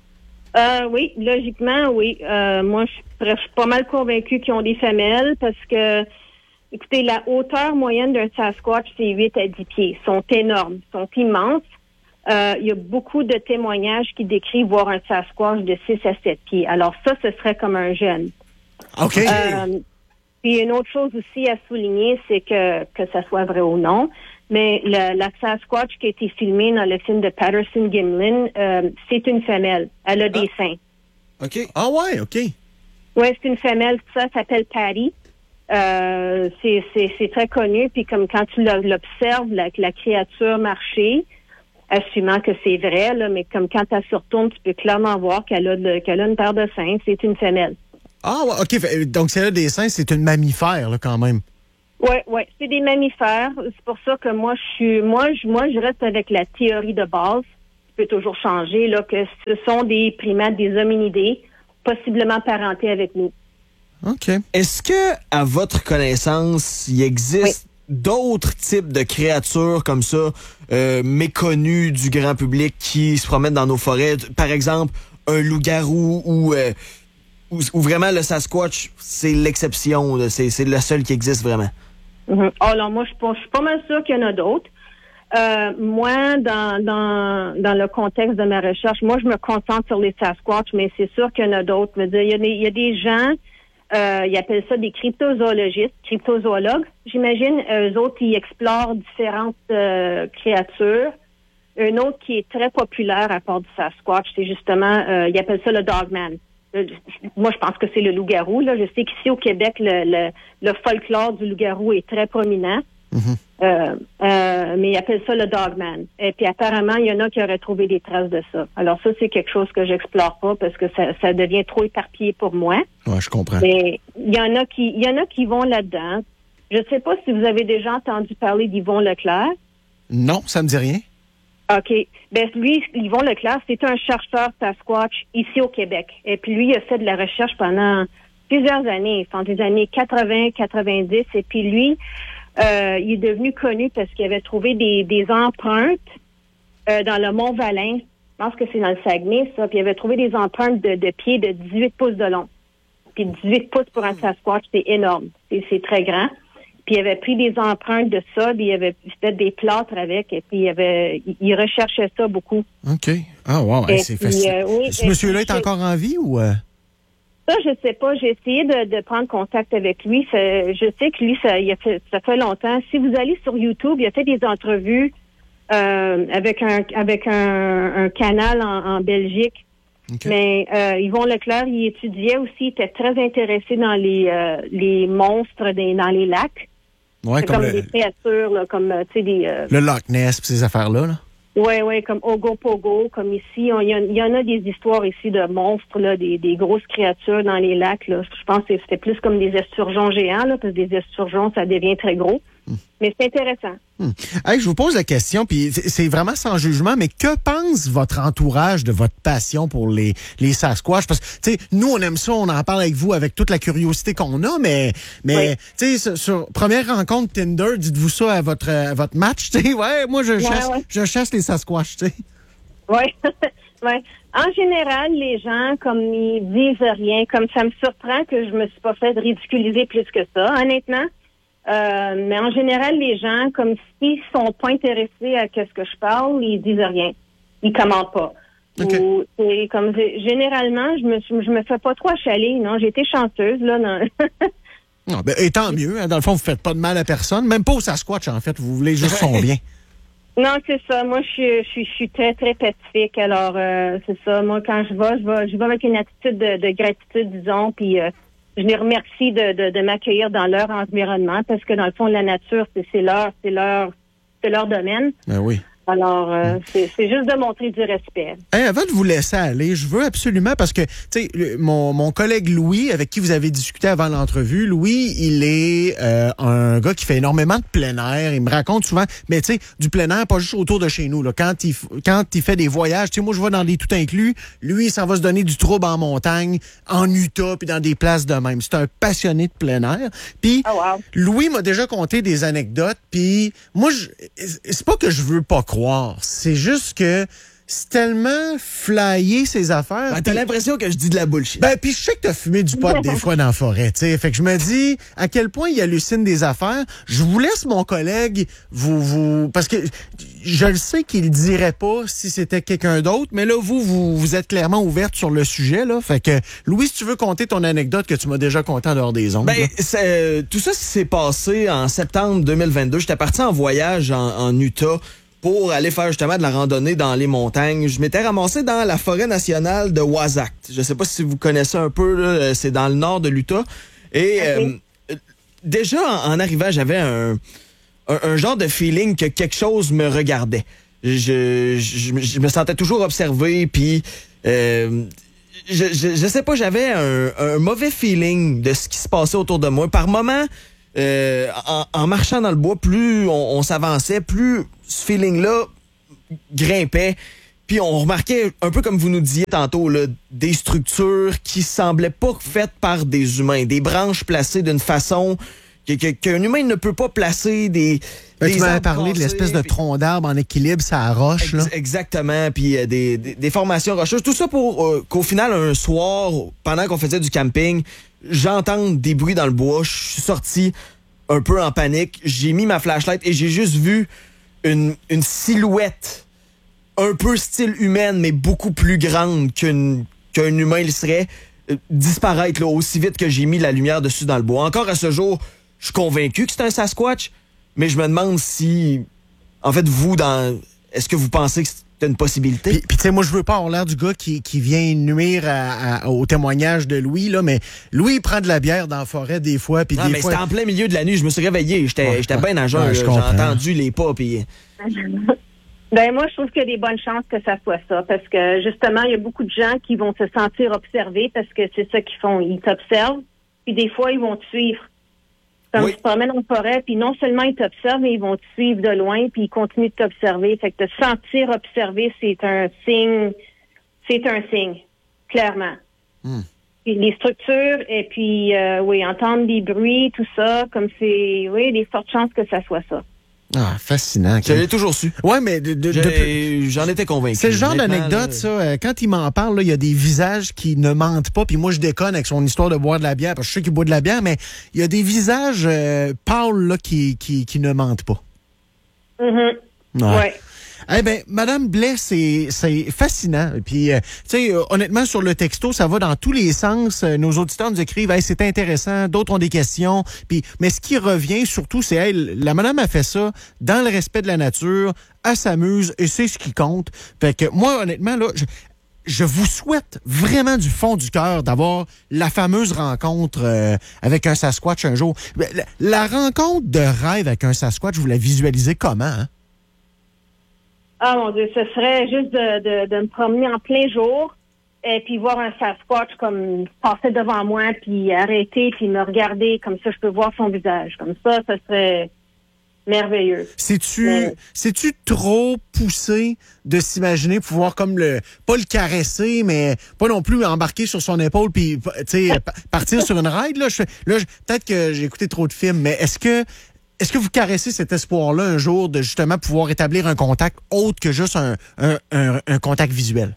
Euh, oui, logiquement, oui. Euh, moi, je suis, je suis pas mal convaincue qu'ils ont des femelles parce que, écoutez, la hauteur moyenne d'un Sasquatch, c'est huit à dix pieds. Ils sont énormes, ils sont immenses. Euh, il y a beaucoup de témoignages qui décrivent voir un Sasquatch de six à sept pieds. Alors ça, ce serait comme un jeune. OK. Euh, puis une autre chose aussi à souligner, c'est que, que ça soit vrai ou non, mais le, la Sasquatch qui a été filmée dans le film de Patterson Gimlin, euh, c'est une femelle. Elle a des seins. OK. Ah ouais, OK. Oui, c'est une femelle. Ça s'appelle Patty. Euh, c'est, c'est, c'est très connu. Puis comme quand tu l'observes, la, la créature marcher, assumant que c'est vrai, là, mais comme quand elle se retourne, tu peux clairement voir qu'elle a, de, qu'elle a une paire de seins. C'est une femelle. Ah ouais, OK. Fait- Donc, si elle a des seins, c'est une mammifère, là, quand même. Oui, oui, c'est des mammifères. C'est pour ça que moi, je suis, moi, je, moi, je reste avec la théorie de base. Ça peut toujours changer, là, que ce sont des primates, des hominidés, possiblement parentés avec nous. OK. Est-ce que, à votre connaissance, il existe d'autres types de créatures comme ça, euh, méconnues du grand public qui se promènent dans nos forêts? Par exemple, un loup-garou ou, euh, ou, ou vraiment le Sasquatch, c'est l'exception, là, c'est, c'est le seul qui existe vraiment? Mm-hmm. Alors, moi, je, je suis pas mal sûre qu'il y en a d'autres. Euh, moi, dans, dans, dans le contexte de ma recherche, moi, je me concentre sur les Sasquatch, mais c'est sûr qu'il y en a d'autres. Je veux dire, il y a des, il y a des gens, euh, ils appellent ça des cryptozoologistes, cryptozoologues, j'imagine. Eux autres, ils explorent différentes euh, créatures. Un autre qui est très populaire à part du Sasquatch, c'est justement, euh, ils appellent ça le Dogman. Euh, Moi, je pense que c'est le loup-garou. Là. Je sais qu'ici au Québec, le, le, le folklore du loup-garou est très prominent. Mhm. Euh, euh, mais ils appellent ça le Dogman. Et puis apparemment, il y en a qui auraient trouvé des traces de ça. Alors ça, c'est quelque chose que j'explore pas parce que ça, ça devient trop éparpillé pour moi. Ouais, je comprends. Mais il y en a qui, il y en a qui vont là-dedans. Je sais pas si vous avez déjà entendu parler d'Yvon Leclerc. Non, ça me dit rien. OK. Ben lui, Yvon Leclerc, c'est un chercheur Sasquatch ici au Québec. Et puis lui, il a fait de la recherche pendant plusieurs années, pendant des années quatre-vingts, quatre-vingt-dix. Et puis lui, euh, il est devenu connu parce qu'il avait trouvé des, des empreintes euh, dans le Mont-Valin. Je pense que c'est dans le Saguenay, ça. Puis il avait trouvé des empreintes de, de pieds de dix-huit pouces de long. Puis dix-huit pouces pour un Sasquatch, c'est énorme. C'est, c'est très grand. Puis il avait pris des empreintes de ça, puis il avait fait des plâtres avec, et puis il avait, il, il recherchait ça beaucoup. OK. Ah, wow, Et hey, c'est puis, fascinant. euh, oui, Ce et monsieur-là puis, est encore en vie ou... euh? Ça, je sais pas. J'ai essayé de, de prendre contact avec lui. Ça- je sais que lui, ça, il a fait, ça fait longtemps. Si vous allez sur YouTube, il a fait des entrevues euh, avec un avec un, un canal en, en Belgique. OK. Mais euh, Yvon Leclerc, il étudiait aussi, il était très intéressé dans les euh, les monstres des, dans les lacs. Ouais, C'est comme comme le, des créatures, là, comme euh, tu sais des. Euh, le Loch Ness pis ces affaires-là. Là. Ouais, ouais, comme Ogopogo, comme ici. On- Il y, en- il y en a des histoires ici de monstres, là, des, des grosses créatures dans les lacs. Là. Je pense que c'était plus comme des esturgeons géants, là, parce que des esturgeons, ça devient très gros. Mm. Mais c'est intéressant. Hmm. Hey, je vous pose la question, puis c'est c'est vraiment sans jugement, mais que pense votre entourage de votre passion pour les, les Sasquatch? Parce que, tu sais, nous, on aime ça, on en parle avec vous avec toute la curiosité qu'on a, mais, mais Oui. tu sais, sur, sur première rencontre Tinder, dites-vous ça à votre, à votre match, tu sais, ouais, moi, je chasse, ouais. je chasse les Sasquatch, tu sais. Oui. ouais. En général, les gens, comme ils disent rien, comme ça me surprend que je me suis pas fait ridiculiser plus que ça, honnêtement. Euh, mais en général, les gens, comme s'ils sont pas intéressés à ce que je parle, ils disent rien. Ils commentent pas. OK. Ou, c'est comme généralement, je me suis- je me fais pas trop achaler, non. J'ai été chanceuse, là. Non. Non, ben, et tant mieux, hein, dans le fond, vous faites pas de mal à personne, même pas au Sasquatch, en fait, vous voulez juste son bien. Non, c'est ça. Moi, je suis, je suis, je suis très, très pacifique. Alors, euh, c'est ça. Moi, quand je vais, je vais, je vais avec une attitude de, de gratitude, disons, puis euh, je les remercie de, de, de m'accueillir dans leur environnement parce que dans le fond, la nature, c'est, c'est leur, c'est leur, c'est leur domaine. Ben oui. Alors, euh, c'est, c'est juste de montrer du respect. Hey, avant de vous laisser aller, je veux absolument, parce que, tu sais, mon, mon collègue Louis, avec qui vous avez discuté avant l'entrevue, Louis, il est euh, un gars qui fait énormément de plein air. Il me raconte souvent, mais tu sais, du plein air, pas juste autour de chez nous. Là. Quand, il, quand il fait des voyages, tu sais, moi, je vais dans des tout inclus. Lui, il s'en va se donner du trouble en montagne, en Utah, puis dans des places de même. C'est un passionné de plein air. Puis, Oh, wow. Louis m'a déjà conté des anecdotes, puis moi, je, c'est pas que je veux pas croire, c'est juste que c'est tellement flyé ces affaires. Ben, t'as Puis- l'impression que je dis de la bullshit. Ben, puis je sais que t'as fumé du pot des fois dans la forêt, tu sais. Fait que je me dis à quel point il hallucine des affaires. Je vous laisse mon collègue vous vous parce que je le sais qu'il dirait pas si c'était quelqu'un d'autre, mais là vous vous vous êtes clairement ouverte sur le sujet là. Fait que Louis, si tu veux compter ton anecdote que tu m'as déjà conté en dehors des ondes. Ben, là. c'est, euh, tout ça s'est passé en septembre deux mille vingt-deux. J'étais parti en voyage en, en Utah pour aller faire justement de la randonnée dans les montagnes. Je m'étais ramassé dans la forêt nationale de Wasatch. Je sais pas si vous connaissez un peu, là, c'est dans le nord de l'Utah. Et euh, déjà, en, en arrivant, j'avais un, un, un genre de feeling que quelque chose me regardait. Je, je, je me sentais toujours observé, puis... Euh, je, je, je sais pas, j'avais un, un mauvais feeling de ce qui se passait autour de moi. Par moments, euh, en, en marchant dans le bois, plus on, on s'avançait, plus ce feeling-là grimpait. Puis on remarquait, un peu comme vous nous disiez tantôt, là, des structures qui semblaient pas faites par des humains. Des branches placées d'une façon que, que, qu'un humain ne peut pas placer. Des, Ben, des tu m'avais arbres parlé de cassés, l'espèce de puis- tronc d'arbre en équilibre, ça roche là. Ex- exactement, puis euh, des, des, des formations rocheuses. Tout ça pour euh, qu'au final, un soir, pendant qu'on faisait du camping, j'entende des bruits dans le bois. Je suis sorti un peu en panique. J'ai mis ma flashlight et j'ai juste vu une, une silhouette un peu style humaine, mais beaucoup plus grande qu'une, qu'un humain le serait, euh, disparaître là, aussi vite que j'ai mis la lumière dessus dans le bois. Encore à ce jour, je suis convaincu que c'est un Sasquatch, mais je me demande si, en fait, vous, dans, est-ce que vous pensez que c'est une possibilité? Puis, puis tu sais, moi, je veux pas avoir l'air du gars qui, qui vient nuire à- à- au témoignage de Louis, là, mais Louis, il prend de la bière dans la forêt des fois, puis non, des mais fois... c'était en plein milieu de la nuit. Je me suis réveillé. J'étais, Ouais, j'étais ouais. bien nageur. Ouais, là. je J'ai comprends. entendu les pas. Puis... Ben moi, je trouve qu'il y a des bonnes chances que ça soit ça, parce que justement, il y a beaucoup de gens qui vont se sentir observés parce que c'est ça qu'ils font. Ils t'observent, puis des fois, ils vont te suivre. Comme Oui. tu te promènes en forêt, puis non seulement ils t'observent, mais ils vont te suivre de loin, puis ils continuent de t'observer. Fait que te sentir observé, c'est un signe, c'est un signe, clairement. Hmm. Puis les structures, et puis, euh, oui, entendre des bruits, tout ça, comme c'est, oui, des fortes chances que ça soit ça. Ah, fascinant. Je l'ai toujours su. Ouais, mais de, de- Je- depuis- J'en étais convaincu. c'est le genre Honnêtement, d'anecdote, là. ça. euh, Quand il m'en parle, là, il y a des visages qui ne mentent pas. Puis moi, je déconne avec son histoire de boire de la bière, parce que je sais qu'il boit de la bière, mais il y a des visages euh, pâles là, qui, qui, qui ne mentent pas. Mhm. Ouais. Eh bien, Madame Blais, c'est c'est fascinant. Puis, euh, tu sais, euh, honnêtement, sur le texto, ça va dans tous les sens. Euh, nos auditeurs nous écrivent, hey, c'est intéressant. D'autres ont des questions. Puis, mais ce qui revient surtout, c'est, hey, la madame a fait ça dans le respect de la nature. Elle s'amuse et c'est ce qui compte. Fait que moi, honnêtement, là, je, je vous souhaite vraiment du fond du cœur d'avoir la fameuse rencontre euh, avec un Sasquatch un jour. La, la rencontre de rêve avec un Sasquatch, vous la visualisez comment, hein? Ah mon Dieu, ce serait juste de, de, de me promener en plein jour et puis voir un Sasquatch comme passer devant moi, puis arrêter, puis me regarder, comme ça je peux voir son visage. Comme ça, ce serait merveilleux. C'est-tu Mais- c'est-tu trop poussé de s'imaginer pouvoir comme le pas le caresser, mais pas non plus embarquer sur son épaule puis tu sais pa- partir sur une ride là, je fais- là je- peut-être que j'ai écouté trop de films, mais est-ce que est-ce que vous caressez cet espoir-là un jour de justement pouvoir établir un contact autre que juste un, un, un, un contact visuel?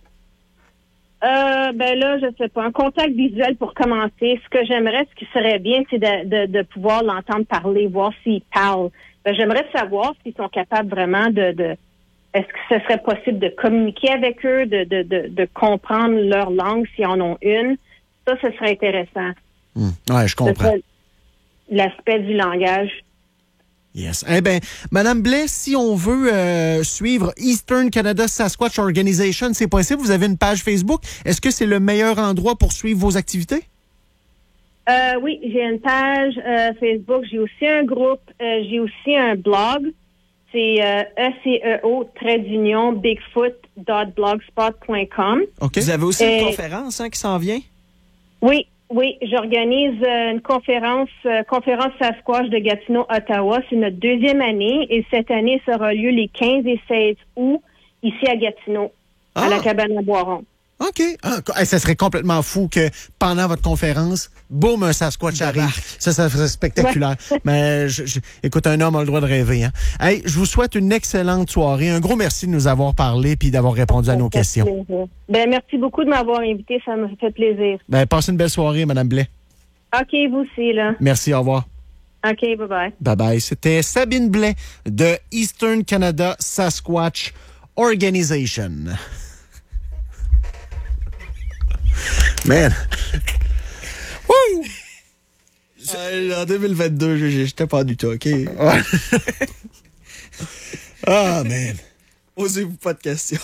Euh, ben là, je sais pas. Un contact visuel pour commencer. Ce que j'aimerais, ce qui serait bien, c'est de, de, de pouvoir l'entendre parler, voir s'il parle. Ben, j'aimerais savoir s'ils sont capables vraiment de, de est-ce que ce serait possible de communiquer avec eux, de, de, de, de comprendre leur langue s'ils en ont une. Ça, ce serait intéressant. Hmm. Ouais, je Ce comprends. serait l'aspect du langage. Yes. Eh bien, Madame Blais, si on veut euh, suivre Eastern Canada Sasquatch Organization, c'est possible. Vous avez une page Facebook. Est-ce que c'est le meilleur endroit pour suivre vos activités? Euh, oui, j'ai une page euh, Facebook. J'ai aussi un groupe. Euh, j'ai aussi un blog. c'est euh, E C E O trait d'union bigfoot dot blogspot point com. Okay. Vous avez aussi Et... une conférence hein, qui s'en vient? Oui, oui. J'organise euh, une conférence, euh, conférence Sasquatch de Gatineau, Ottawa. C'est notre deuxième année et cette année, ça aura lieu les quinze et seize août ici à Gatineau, ah. à la cabane à Boiron. OK. Ah, ça serait complètement fou que pendant votre conférence, boum, un Sasquatch arrive. Ça, ça serait spectaculaire. Ouais. Mais je, je, écoute, un homme a le droit de rêver. Hein? Hey, je vous souhaite une excellente soirée. Un gros merci de nous avoir parlé et d'avoir répondu à nos questions. Ben, merci beaucoup de m'avoir invité. Ça me fait plaisir. Ben, passez une belle soirée, Mme Blais. OK, vous aussi, là. Merci, au revoir. OK, bye-bye. Bye-bye. C'était Sabine Blais de Eastern Canada Sasquatch Organization. Man. Wouh! Euh, en deux mille vingt-deux, j'étais pas du tout, OK? Ouais. Ah, man. Osez-vous pas de questions.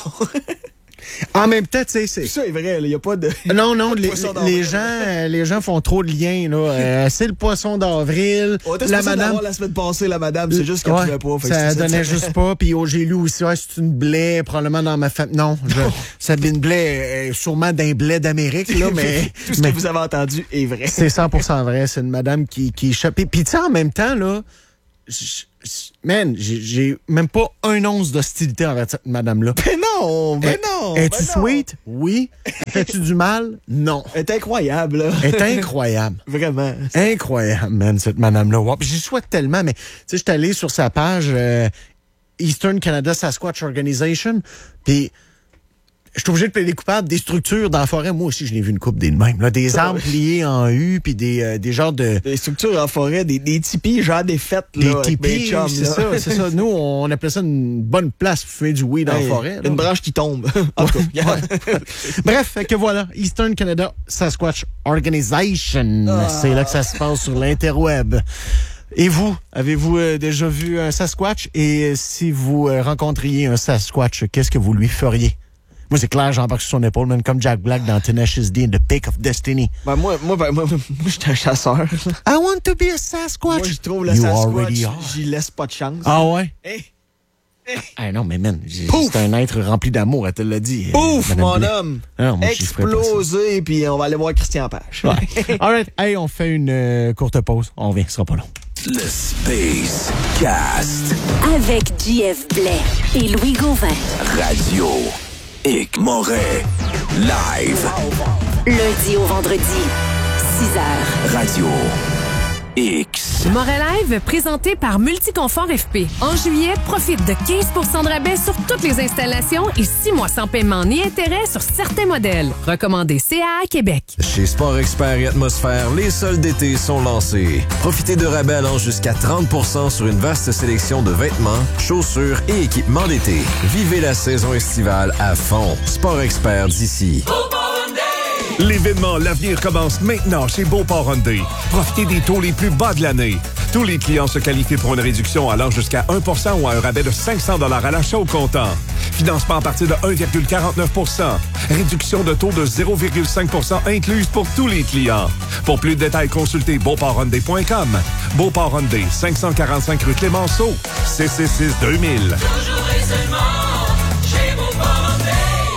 En même temps, tu sais, c'est... Ça est vrai, il n'y a pas de... Non, non, les, les, gens, euh, les gens font trop de liens, là. Euh, c'est le poisson d'avril. On était la madame... la semaine passée, la madame, c'est juste qu'elle ne pouvait pas. Ça donnait juste pas. Puis oh, j'ai lu aussi, ouais, c'est une Blais, probablement dans ma famille. Non, je, Sabine Blais est sûrement d'un Blais d'Amérique, là, mais... Tout ce mais, que vous avez entendu est vrai. C'est cent pour cent vrai. C'est une madame qui, qui échappe. Puis tu sais, en même temps, là... Je, Man, j'ai, j'ai même pas un once d'hostilité envers cette madame-là. Mais non, mais non. Es-tu ben sweet? Oui. Fais-tu du mal? Non. Elle est incroyable, là. Elle est incroyable. Vraiment. Incroyable, man, cette madame-là. Wow. J'y souhaite tellement, mais tu sais, je suis allé sur sa page euh, Eastern Canada Sasquatch Organization, puis je suis obligé de plaider coupable des structures dans la forêt. Moi aussi, je l'ai vu une couple des mêmes. Là, des arbres pliés en U, puis des, euh, des genres de... Des structures en forêt, des, des tipis, genre des fêtes. Des là, tipis, chums, c'est ça, c'est ça. Nous, on appelait ça une bonne place pour fumer du weed hey, en forêt. Là. Une branche qui tombe. En tout cas, ouais. Bref, fait que voilà, Eastern Canada Sasquatch Organization. Ah. C'est là que ça se passe sur l'interweb. Et vous, avez-vous euh, déjà vu un Sasquatch? Et euh, si vous euh, rencontriez un Sasquatch, qu'est-ce que vous lui feriez? Moi, c'est clair, j'embarque sur son épaule, même comme Jack Black dans Tenacious D and the Pick of Destiny. Ben, moi, moi, ben, moi, moi, moi j'étais un chasseur. I want to be a Sasquatch. Moi, je trouve le you Sasquatch, j'y laisse pas de chance. Ah ouais? Hey. Hey. Ah non, mais man, c'est un être rempli d'amour, elle te l'a dit. Pouf, euh, mon Blais. homme. Non, moi, explosé, puis on va aller voir Christian Page. Ouais. All right, hey, on fait une euh, courte pause. On revient, ce sera pas long. Le Space Cast. Avec J F Blais et Louis Gauvin. Radio X Moret. Live. Lundi au vendredi, six heures. Radio X. Moret Live, présenté par Multiconfort F P. En juillet, profite de quinze pour cent de rabais sur toutes les installations et six mois sans paiement ni intérêt sur certains modèles. Recommandé C A A Québec. Chez Sport Expert et Atmosphère, les soldes d'été sont lancés. Profitez de rabais allant jusqu'à trente pour cent sur une vaste sélection de vêtements, chaussures et équipements d'été. Vivez la saison estivale à fond. Sport Expert d'ici. L'événement L'Avenir commence maintenant chez Beauport Hyundai. Profitez des taux les plus bas de l'année. Tous les clients se qualifient pour une réduction allant jusqu'à un pour cent ou à un rabais de cinq cents dollars à l'achat au comptant. Financement à partir de un virgule quarante-neuf pour cent. Réduction de taux de zéro virgule cinq pour cent incluse pour tous les clients. Pour plus de détails, consultez beauport hyundai point com. Beauport Hyundai, cinq cent quarante-cinq rue Clémenceau, six six six deux mille. Toujours et seulement chez Beauport Hyundai.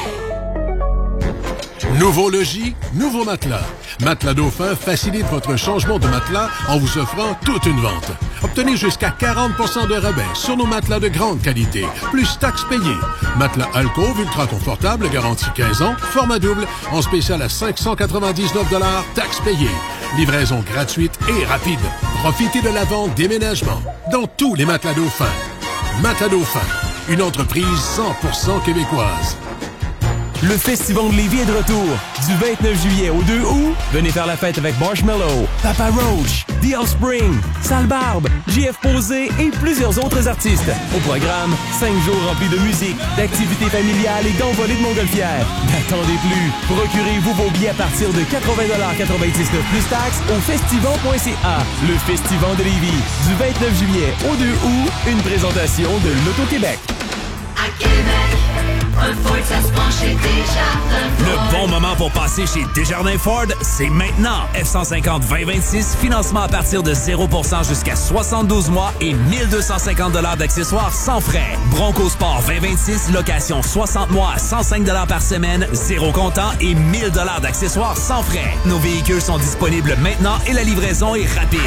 Nouveau logis, nouveau matelas. Matelas Dauphin facilite votre changement de matelas en vous offrant toute une vente. Obtenez jusqu'à quarante pour cent de rabais sur nos matelas de grande qualité, plus taxes payées. Matelas Alcove ultra confortable, garantie quinze ans, format double, en spécial à cinq cent quatre-vingt-dix-neuf dollars, taxes payées. Livraison gratuite et rapide. Profitez de la vente déménagement dans tous les matelas Dauphin. Matelas Dauphin, une entreprise cent pour cent québécoise. Le Festival de Lévis est de retour. Du vingt-neuf juillet au deux août, venez faire la fête avec Marshmello, Papa Roach, The Offspring, Sale Barbe, J F Posé et plusieurs autres artistes. Au programme, cinq jours remplis de musique, d'activités familiales et d'envolées de montgolfières. N'attendez plus. Procurez-vous vos billets à partir de quatre-vingts dollars quatre-vingt-dix-neuf plus taxes au festival point c a. Le Festival de Lévis, du vingt-neuf juillet au deux août, une présentation de l'Auto-Québec. À Québec. Un Ford, ça se prend chez Desjardins Ford. Le bon moment pour passer chez Desjardins Ford, c'est maintenant. F cent cinquante vingt vingt-six, financement à partir de zéro pour cent jusqu'à soixante-douze mois et mille deux cent cinquante dollars d'accessoires sans frais. Bronco Sport vingt vingt-six, location soixante mois à cent cinq dollars par semaine, zéro comptant et mille dollars d'accessoires sans frais. Nos véhicules sont disponibles maintenant et la livraison est rapide.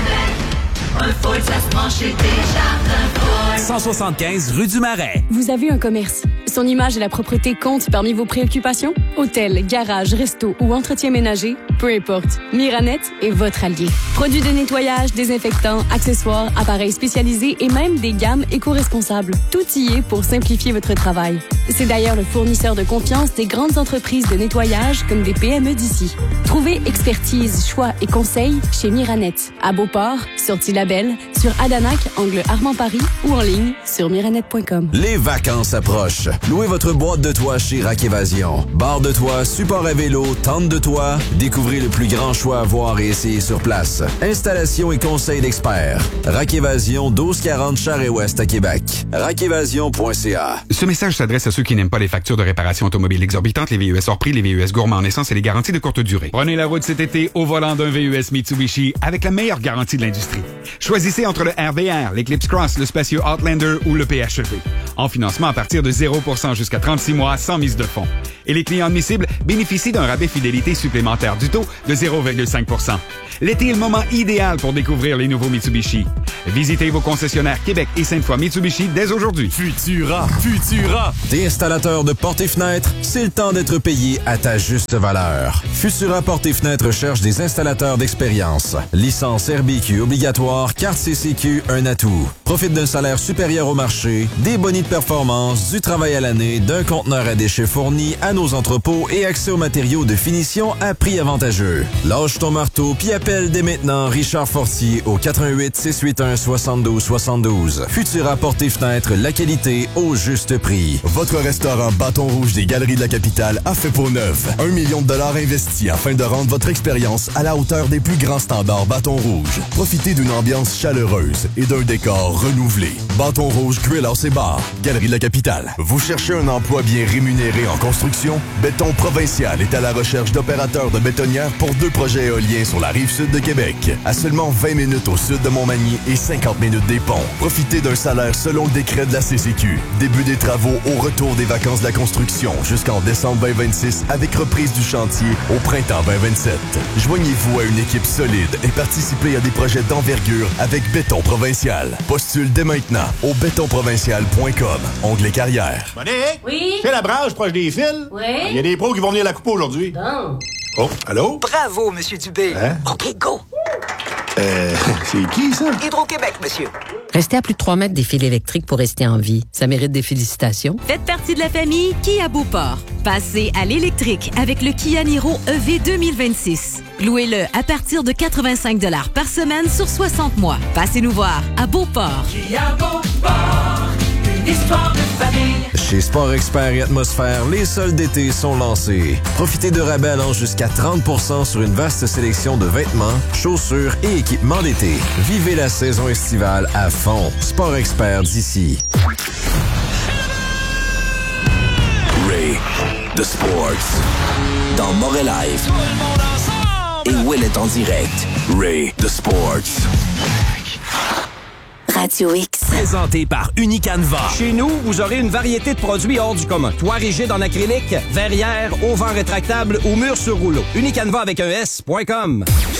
Un Ford, ça se prend chez Desjardins Ford. cent soixante-quinze rue du Marais. Vous avez un commerce. Son image et la propreté comptent parmi vos préoccupations? Hôtel, garage, resto ou entretien ménager? Peu importe. Miranet est votre allié. Produits de nettoyage, désinfectants, accessoires, appareils spécialisés et même des gammes éco-responsables. Tout y est pour simplifier votre travail. C'est d'ailleurs le fournisseur de confiance des grandes entreprises de nettoyage comme des P M E d'ici. Trouvez expertise, choix et conseils chez Miranet. À Beauport, sur Tillabel, sur Adanac, angle Armand-Paris ou en ligne sur miranet point com. Les vacances approchent. Louez votre boîte de toit chez Rack Évasion. Barre de toit, support à vélo, tente de toit. Découvrez le plus grand choix à voir et essayer sur place. Installation et conseils d'experts. Rack Évasion, douze quarante Charest-Ouest à Québec. rack évasion point c a. Ce message s'adresse à ceux qui n'aiment pas les factures de réparation automobile exorbitantes, les V U S hors prix, les V U S gourmands en essence et les garanties de courte durée. Prenez la route cet été au volant d'un V U S Mitsubishi avec la meilleure garantie de l'industrie. Choisissez entre le R V R, l'Eclipse Cross, le spacieux Outlander ou le P H E V. En financement à partir de zéro pour cent jusqu'à trente-six mois sans mise de fonds. Et les clients admissibles bénéficient d'un rabais fidélité supplémentaire du taux de zéro virgule cinq pour cent. L'été est le moment idéal pour découvrir les nouveaux Mitsubishi. Visitez vos concessionnaires Québec et Sainte-Foy Mitsubishi dès aujourd'hui. Futura, Futura. T'es installateur de portes et fenêtres? C'est le temps d'être payé à ta juste valeur. Futura Portes et Fenêtres cherche des installateurs d'expérience. Licence R B Q obligatoire, carte C C Q, un atout. Profite d'un salaire supérieur au marché, des bonus de performance, du travail à l'année, d'un conteneur à déchets fourni à nos entrepôts et accès aux matériaux de finition à prix avantageux. Lâche ton marteau puis appelle dès maintenant Richard Fortier au quatre un huit, six huit un, six deux six deux. Futura Portes et Fenêtres, la qualité au juste prix. Votre restaurant Bâton Rouge des Galeries de la Capitale a fait peau neuve. Un million de dollars investis afin de rendre votre expérience à la hauteur des plus grands standards Bâton Rouge. Profitez d'une ambiance chaleureuse et d'un décor renouvelé. Bâton Rouge Grill House et Bar, Galerie de la Capitale. Vous cherchez un emploi bien rémunéré en construction? Béton Provincial est à la recherche d'opérateurs de bétonnières pour deux projets éoliens sur la rive sud de Québec. À seulement vingt minutes au sud de Montmagny et cinquante minutes des ponts. Profitez d'un salaire selon le décret de la C C Q. Début des travaux au retour des vacances de la construction jusqu'en décembre vingt vingt-six avec reprise du chantier au printemps vingt vingt-sept. Joignez-vous à une équipe solide et participez à des projets d'envergure avec Béton Provincial. Postule dès maintenant au béton provincial point com. Onglet carrière. Monique? Oui? C'est la branche proche des fils? Oui? Il y a des pros qui vont venir la couper aujourd'hui. Bon. Oh, allô? Bravo, Monsieur Dubé. Hein? OK, go. Euh, c'est qui, ça? Hydro-Québec, monsieur. Restez à plus de trois mètres des fils électriques pour rester en vie. Ça mérite des félicitations. Faites partie de la famille Kia Beauport. Passez à l'électrique avec le Kia Niro E V deux mille vingt-six. Louez-le à partir de quatre-vingt-cinq dollars par semaine sur soixante mois. Passez-nous voir à Beauport. Kia Beauport, une histoire de famille. Chez Sport Expert et Atmosphère, les soldes d'été sont lancés. Profitez de rabais allant jusqu'à trente pour cent sur une vaste sélection de vêtements, chaussures et équipements d'été. Vivez la saison estivale à fond. Sport Expert d'ici. Ray, The Sports, dans Moret Live. Et Will est en direct. Ray, The Sports. Radio X. Présenté par Unicanva. Chez nous, vous aurez une variété de produits hors du commun. Toit rigide en acrylique, verrière, auvent rétractable ou mur sur rouleau. Unicanva avec un S point com.